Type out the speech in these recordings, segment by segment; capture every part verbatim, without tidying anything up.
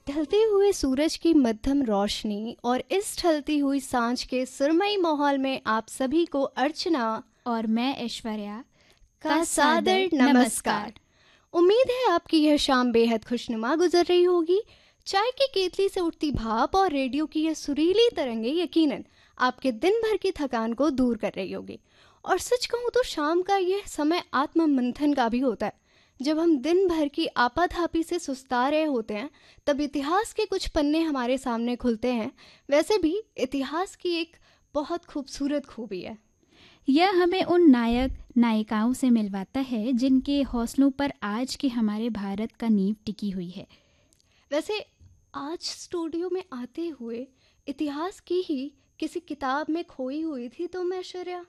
ढलते हुए सूरज की मध्यम रोशनी और इस ढलती हुई सांझ के सुरमई माहौल में आप सभी को अर्चना और मैं ऐश्वर्या का सादर नमस्कार। उम्मीद है आपकी यह शाम बेहद खुशनुमा गुजर रही होगी। चाय की केतली से उठती भाप और रेडियो की यह सुरीली तरंगे यकीनन आपके दिन भर की थकान को दूर कर रही होगी। और सच कहूँ तो शाम का यह समय आत्म मंथन का भी होता है। जब हम दिन भर की आपाधापी से सुस्ता रहे होते हैं तब इतिहास के कुछ पन्ने हमारे सामने खुलते हैं। वैसे भी इतिहास की एक बहुत खूबसूरत खूबी है, यह हमें उन नायक नायिकाओं से मिलवाता है जिनके हौसलों पर आज के हमारे भारत का नींव टिकी हुई है। वैसे आज स्टूडियो में आते हुए इतिहास की ही किसी किताब में खोई हुई थी तो मैं ऐश्वर्या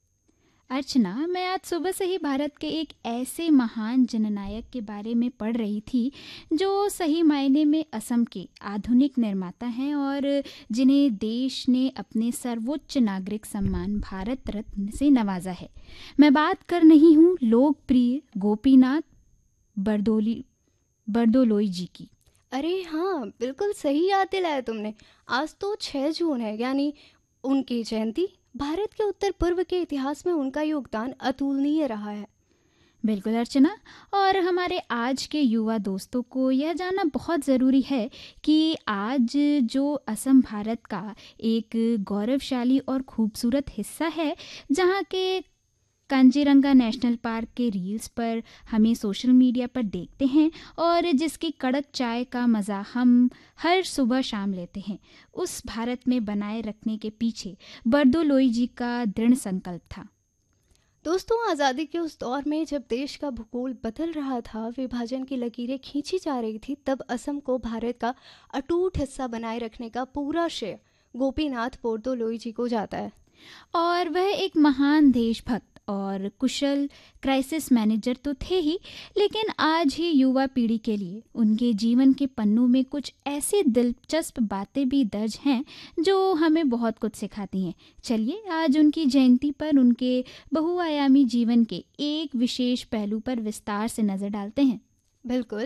अर्चना, मैं आज सुबह से ही भारत के एक ऐसे महान जननायक के बारे में पढ़ रही थी जो सही मायने में असम के आधुनिक निर्माता हैं और जिन्हें देश ने अपने सर्वोच्च नागरिक सम्मान भारत रत्न से नवाजा है। मैं बात कर रही हूँ लोकप्रिय गोपीनाथ बरदोली बरदोलोई जी की। अरे हाँ, बिल्कुल सही याद दिलाया तुमने। आज तो छह जून है, यानी उनकी जयंती। भारत के उत्तर पूर्व के इतिहास में उनका योगदान अतुलनीय रहा है। बिल्कुल अर्चना, और हमारे आज के युवा दोस्तों को यह जानना बहुत ज़रूरी है कि आज जो असम भारत का एक गौरवशाली और खूबसूरत हिस्सा है, जहाँ के कांजीरंगा नेशनल पार्क के रील्स पर हमें सोशल मीडिया पर देखते हैं और जिसकी कड़क चाय का मज़ा हम हर सुबह शाम लेते हैं, उस भारत में बनाए रखने के पीछे बरदोलोई जी का दृढ़ संकल्प था। दोस्तों, आज़ादी के उस दौर में जब देश का भूगोल बदल रहा था, विभाजन की लकीरें खींची जा रही थी, तब असम को भारत का अटूट हिस्सा बनाए रखने का पूरा श्रेय गोपीनाथ बोरदोलोई जी को जाता है। और वह एक महान देशभक्त और कुशल क्राइसिस मैनेजर तो थे ही, लेकिन आज ही युवा पीढ़ी के लिए उनके जीवन के पन्नों में कुछ ऐसी दिलचस्प बातें भी दर्ज हैं जो हमें बहुत कुछ सिखाती हैं। चलिए आज उनकी जयंती पर उनके बहुआयामी जीवन के एक विशेष पहलू पर विस्तार से नज़र डालते हैं। बिल्कुल।